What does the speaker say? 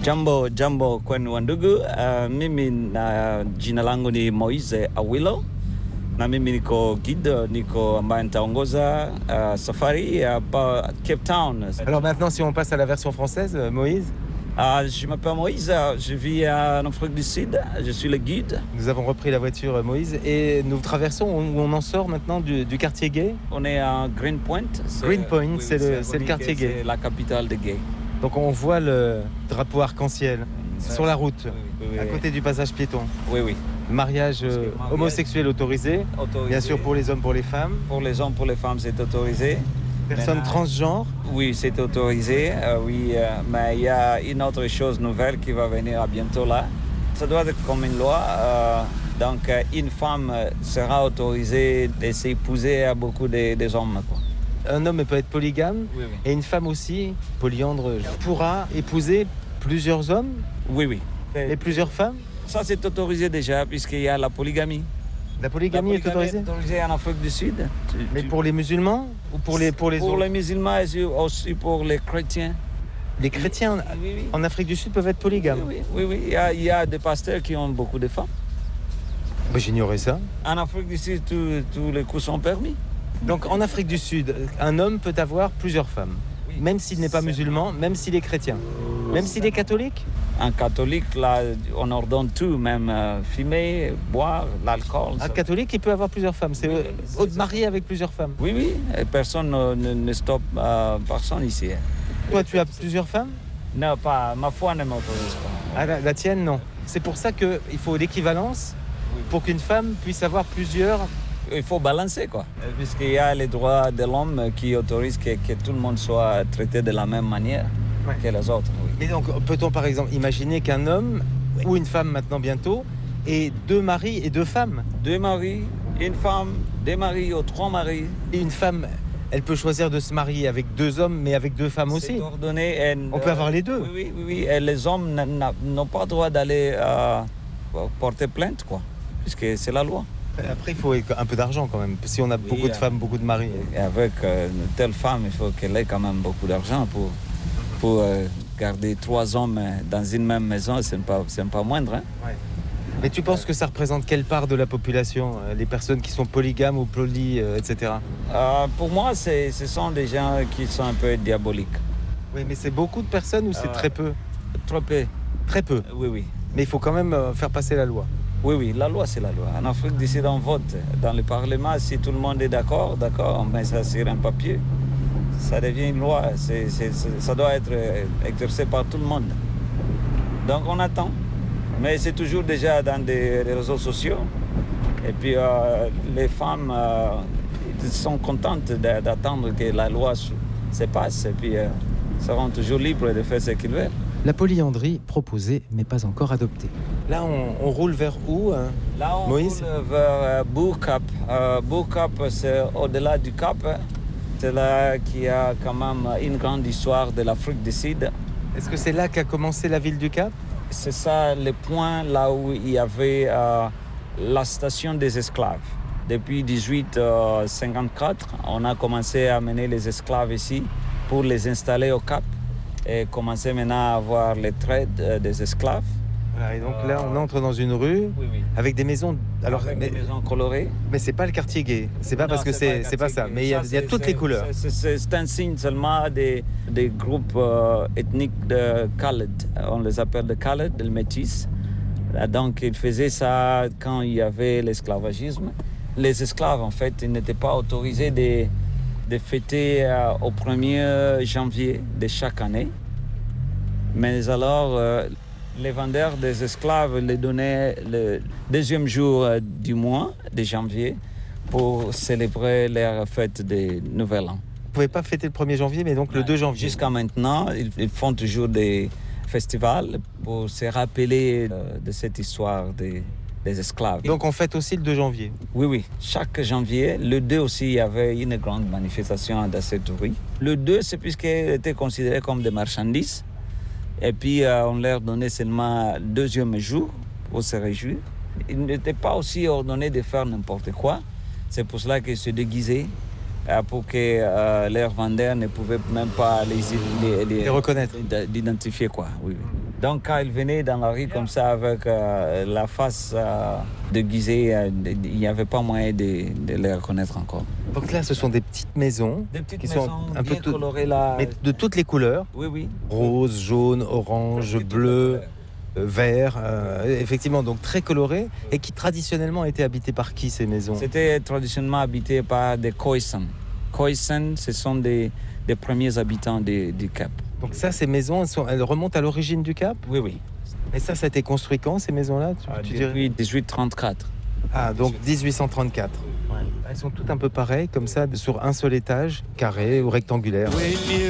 Jambo kwenu wandugu. Mimi na jina langu ni Moise Awilo na mimi niko guide, niko ambaye nitaongoza safari hapa Cape Town. Alors maintenant, si on passe à la version française, Moïse. Je m'appelle Moïse, je vis en Afrique du Sud, je suis le guide. Nous avons repris la voiture, Moïse, et nous traversons, où on en sort maintenant du quartier gay. On est à Greenpoint. Greenpoint, oui, c'est le quartier gay. C'est la capitale de gay. Donc on voit le drapeau arc-en-ciel sur la route, à côté du passage piéton. Oui. Mariage homosexuel autorisé, bien sûr pour les hommes, pour les femmes. Pour les hommes, pour les femmes, c'est autorisé. Personnes transgenres. Oui, c'est autorisé, mais il y a une autre chose nouvelle qui va venir bientôt là. Ça doit être comme une loi. Donc, une femme sera autorisée de s'épouser à beaucoup des hommes, quoi. Un homme peut être polygame, oui. Et une femme aussi, polyandre, pourra épouser plusieurs hommes. Oui. Et plusieurs femmes. Ça, c'est autorisé déjà, puisqu'il y a la polygamie. La polygamie est autorisée en Afrique du Sud. Mais pour les musulmans ou pour les Pour autres? les musulmans et aussi pour les chrétiens. Les chrétiens en Afrique du Sud peuvent être polygames? Oui. Il y a des pasteurs qui ont beaucoup de femmes. J'ignorais ça. En Afrique du Sud, tous les coups sont permis. Donc en Afrique du Sud, un homme peut avoir plusieurs femmes, même s'il n'est pas musulman, même s'il est chrétien, même s'il est catholique. Un catholique, là, on ordonne tout, même fumer, boire, l'alcool. Un catholique, il peut avoir plusieurs femmes. C'est marié avec plusieurs femmes. Oui. Et personne ne stoppe personne ici. Toi, tu as plusieurs femmes? Non, pas. Ma foi ne m'autorise pas. Ah, la tienne, non. C'est pour ça qu'il faut l'équivalence pour qu'une femme puisse avoir plusieurs. Il faut balancer, quoi. Puisqu'il y a les droits de l'homme qui autorisent que tout le monde soit traité de la même manière que les autres. Oui. Mais donc, peut-on par exemple imaginer qu'un homme ou une femme maintenant bientôt ait 2 maris et 2 femmes? 2 maris, une femme, 2 maris ou 3 maris. Et une femme, elle peut choisir de se marier avec 2 hommes, mais avec 2 femmes aussi. C'est ordonné. On peut avoir les deux. Oui. Et les hommes n'ont pas le droit d'aller porter plainte, quoi, puisque c'est la loi. Après, il faut un peu d'argent quand même. Si on a beaucoup de femmes, beaucoup de maris. Et avec une telle femme, il faut qu'elle ait quand même beaucoup d'argent pour garder 3 hommes dans une même maison. C'est pas moindre. Hein? Ouais. Mais tu penses que ça représente quelle part de la population, les personnes qui sont polygames ou etc. Pour moi, ce sont des gens qui sont un peu diaboliques. Oui, mais c'est beaucoup de personnes ou c'est très peu? Trop peu. Très peu? Oui. Mais il faut quand même faire passer la loi. Oui, la loi, c'est la loi. En Afrique du Sud, on vote. Dans le Parlement, si tout le monde est d'accord, on met ça sur un papier. Ça devient une loi. Ça doit être exercé par tout le monde. Donc, on attend. Mais c'est toujours déjà dans des réseaux sociaux. Et puis, les femmes sont contentes d'attendre que la loi se passe. Et puis, seront toujours libres de faire ce qu'ils veulent. La polyandrie proposée, mais pas encore adoptée. Là, on roule vers où, Là, on Moïse? roule vers Bull Cap. Bull Cap, c'est au-delà du Cap. C'est là qu'il y a quand même une grande histoire de l'Afrique du Sud. Est-ce que c'est là qu'a commencé la ville du Cap? C'est ça le point là où il y avait la station des esclaves. Depuis 1854, on a commencé à amener les esclaves ici pour les installer au Cap et commencer maintenant à avoir les trades des esclaves. Voilà, et donc là, on entre dans une rue avec des maisons. Alors, des maisons colorées. Mais c'est pas le quartier gay. C'est pas parce que c'est pas ça. Mais il y a toutes les couleurs. C'est un signe seulement des groupes ethniques de Khaled. On les appelle de Khaled, de métis. Donc ils faisaient ça quand il y avait l'esclavagisme. Les esclaves, en fait, ils n'étaient pas autorisés de fêter au 1er janvier de chaque année. Mais alors, les vendeurs des esclaves les donnaient le 2e jour du mois de janvier pour célébrer leur fête de Nouvel An. Vous ne pouvez pas fêter le 1er janvier, mais donc le 2 janvier. Jusqu'à maintenant, ils font toujours des festivals pour se rappeler de cette histoire des esclaves. Donc on fête aussi le 2 janvier? Oui. Chaque janvier, le 2 aussi, il y avait une grande manifestation dans cette rue. Le 2, c'est puisqu'ils étaient considérés comme des marchandises. Et puis, on leur donnait seulement le 2e jour pour se réjouir. Ils n'étaient pas aussi ordonnés de faire n'importe quoi. C'est pour cela qu'ils se déguisaient pour que leurs vendeurs ne pouvaient même pas les reconnaître, l'identifier, quoi. Oui. Donc quand ils venaient dans la rue comme ça avec la face déguisée, il n'y avait pas moyen de les reconnaître encore. Donc là, ce sont des petites maisons. Des petites qui maisons sont un peu bien colorées là. Mais de toutes les couleurs. Oui, oui. Rose, jaune, orange, bleu, vert. Effectivement, donc très colorées. Et qui traditionnellement étaient habitées par qui, ces maisons? C'était traditionnellement habité par des Khoisan. Khoisan, ce sont des premiers habitants du Cap. Donc ça, ces maisons, elles remontent à l'origine du Cap? Oui, oui. Et ça a été construit quand, ces maisons-là, tu dirais? Depuis 1834. Ah, donc 1834. Ouais. Elles sont toutes un peu pareilles, comme ça, sur un seul étage, carré ou rectangulaire.